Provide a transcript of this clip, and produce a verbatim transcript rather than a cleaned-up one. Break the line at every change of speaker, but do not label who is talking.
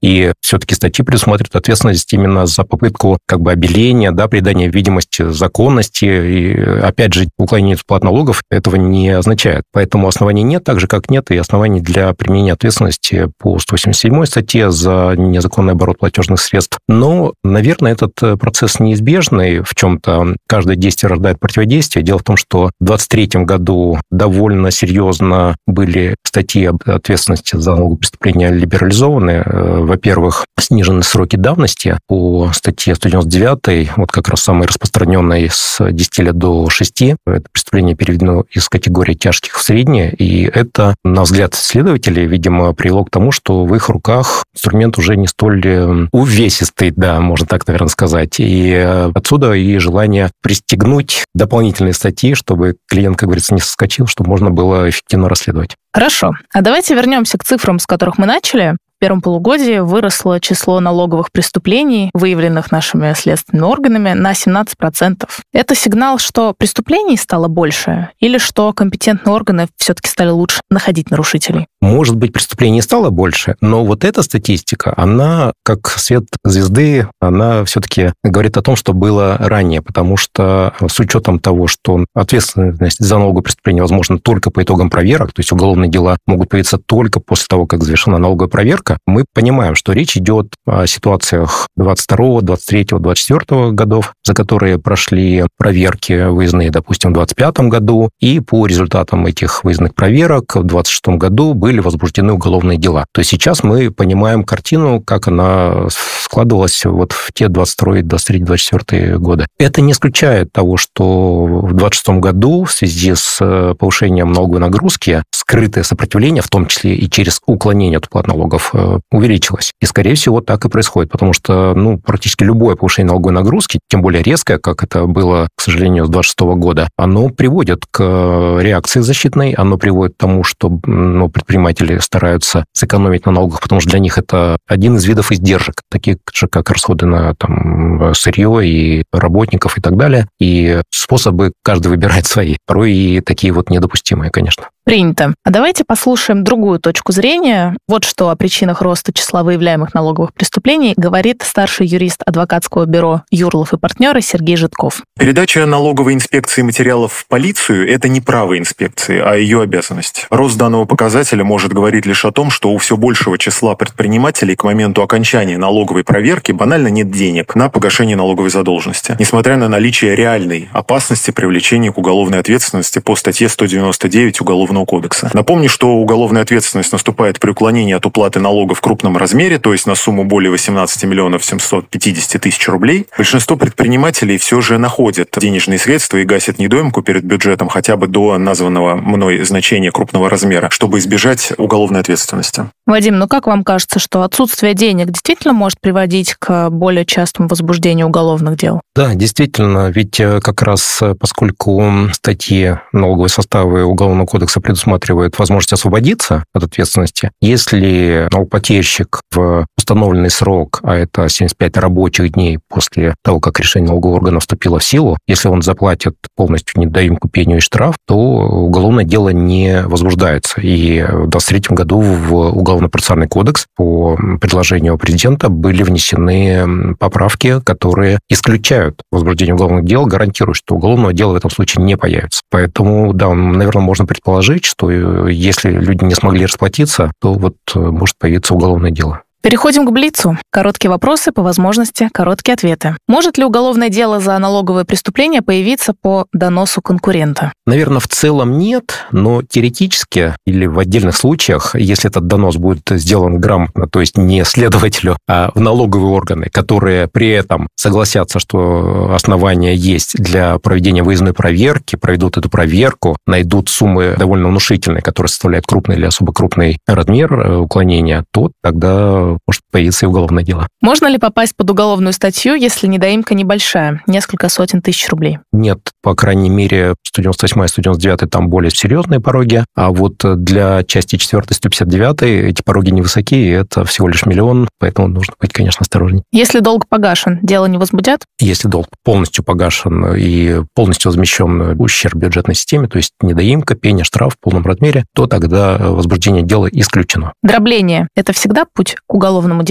И все-таки статьи предусматривают ответственность именно за попытку как бы обеления, да, придания видимости законности. И, опять же, уклонение от уплаты налогов этого не означает. Поэтому оснований нет, так же, как нет и оснований для применения ответственности по сто восемьдесят седьмой статье за незаконный оборот платежных средств. Но, наверное, этот процесс неизбежный. В чем-то каждое действие рождает противодействие. Дело в том, что в двадцать третьем году довольно серьезно были статьи об ответственности за налоговые преступления либерализованы. Во-первых, снижены сроки давности по статье сто девяносто девять, вот как раз самой распространенной, с десяти лет до шести. Это преступление переведено из категории тяжких в средние, и это, на взгляд следователей, видимо, привело к тому, что в их руках инструмент уже не столь увесистый, да, можно так, наверное, сказать. И отсюда и желание пристегнуть дополнительные статьи, чтобы клиент, как говорится, не соскочил, чтобы можно было эффективно расследовать.
Хорошо. А давайте вернемся к цифрам, с которых мы начали. В первом полугодии выросло число налоговых преступлений, выявленных нашими следственными органами, на семнадцать процентов. Это сигнал, что преступлений стало больше, или что компетентные органы все-таки стали лучше находить нарушителей?
Может быть, преступлений стало больше, но вот эта статистика, она, как свет звезды, она все-таки говорит о том, что было ранее, потому что с учетом того, что ответственность за налоговое преступление возможна только по итогам проверок, то есть уголовные дела могут появиться только после того, как завершена налоговая проверка, мы понимаем, что речь идет о ситуациях двадцать второго, двадцать третьего, двадцать четвёртого годов, за которые прошли проверки выездные, допустим, в двадцать пятом году, и по результатам этих выездных проверок в двадцать шестом году были возбуждены уголовные дела. То есть сейчас мы понимаем картину, как она складывалась вот в те двадцать второй, двадцать третий, двадцать четвёртый годы. Это не исключает того, что в двадцать шестом году в связи с повышением налоговой нагрузки скрытое сопротивление, в том числе и через уклонение от уплаты налогов, увеличилось. И, скорее всего, так и происходит, потому что ну, практически любое повышение налоговой нагрузки, тем более резкое, как это было, к сожалению, с двадцать шестого года, оно приводит к реакции защитной, оно приводит к тому, что ну, предприниматели стараются сэкономить на налогах, потому что для них это один из видов издержек, таких же, как расходы на там, сырье и работников и так далее. И способы каждый выбирает свои. Порой и такие вот недопустимые, конечно.
Принято. А давайте послушаем другую точку зрения. Вот что о причинах роста числа выявляемых налоговых преступлений говорит старший юрист адвокатского бюро «Юрлов и партнеры» Сергей Житков.
Передача налоговой инспекции материалов в полицию – это не право инспекции, а ее обязанность. Рост данного показателя может говорить лишь о том, что у все большего числа предпринимателей к моменту окончания налоговой проверки банально нет денег на погашение налоговой задолженности, несмотря на наличие реальной опасности привлечения к уголовной ответственности по статье сто девяносто девять Уголовного кодекса. Напомню, что уголовная ответственность наступает при уклонении от уплаты налога в крупном размере, то есть на сумму более восемнадцать миллионов семьсот пятьдесят тысяч рублей. Большинство предпринимателей все же находят денежные средства и гасят недоимку перед бюджетом хотя бы до названного мной значения крупного размера, чтобы избежать уголовной ответственности.
Вадим, ну как вам кажется, что отсутствие денег действительно может приводить к более частому возбуждению уголовных дел?
Да, действительно, ведь как раз поскольку статьи налоговые составы Уголовного кодекса предусматривают возможность освободиться от ответственности, если налогоплательщик в установленный срок, а это семьдесят пять рабочих дней после того, как решение налогового органа вступило в силу, если он заплатит полностью недоимку, пеню и штраф, то уголовное дело не возбуждается. И в двадцать третьем году в Уголовно-процессуальный кодекс по предложению президента были внесены поправки, которые исключают возбуждение уголовных дел, гарантируют, что уголовного дела в этом случае не появится. Поэтому, да, наверное, можно предположить, что если люди не смогли расплатиться, то вот может появиться уголовное дело.
Переходим к блицу. Короткие вопросы, по возможности, короткие ответы. Может ли уголовное дело за налоговое преступление появиться по доносу конкурента?
Наверное, в целом нет, но теоретически или в отдельных случаях, если этот донос будет сделан грамотно, то есть не следователю, а в налоговые органы, которые при этом согласятся, что основания есть для проведения выездной проверки, проведут эту проверку, найдут суммы довольно внушительные, которые составляют крупный или особо крупный размер уклонения, то тогда может появиться и уголовное дело.
Можно ли попасть под уголовную статью, если недоимка небольшая, несколько сотен тысяч рублей?
Нет, по крайней мере, сто девяносто восьмая, сто девяносто девятая там более серьезные пороги, а вот для части четвёртой, сто пятьдесят девятой эти пороги невысоки, и это всего лишь миллион, поэтому нужно быть, конечно, осторожней.
Если долг погашен, дело не возбудят?
Если долг полностью погашен и полностью возмещен ущерб бюджетной системе, то есть недоимка, пеня, штраф в полном размере, то тогда возбуждение дела исключено.
Дробление – это всегда путь к уголовному